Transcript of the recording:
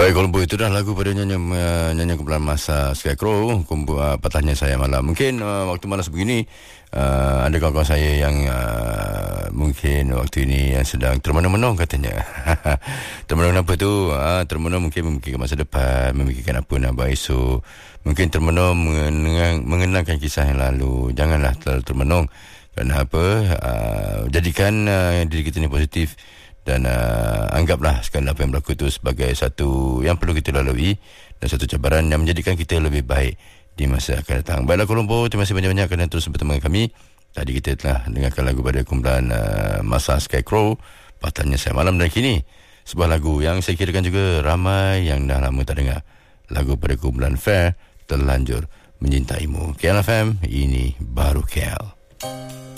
Baik, Kolombo itu dah lagu pada nyanyi kumpulan Masa Scarecrow, patahnya saya malam. Mungkin waktu malas begini ada kawan-kawan saya yang mungkin waktu ini yang sedang termenung-menung katanya. Termenung apa tu? Termenung mungkin memikirkan masa depan, memikirkan apa nak buat esok. Mungkin termenung mengenangkan kisah yang lalu. Janganlah terlalu termenung. Kerana apa? Jadikan diri kita ni positif. Dan anggaplah segala apa yang berlaku itu sebagai satu yang perlu kita lalui dan satu cabaran yang menjadikan kita lebih baik di masa akan datang. Baiklah Kolombo, terima kasih banyak-banyak kerana terus bersama kami. Tadi kita telah dengarkan lagu pada kumpulan Masa Scarecrow, patahnya saya malam, dan kini sebuah lagu yang saya kirakan juga ramai yang dah lama tak dengar. Lagu pada kumpulan Fair, Terlanjur Mencintaimu. KL FM, ini baru KL.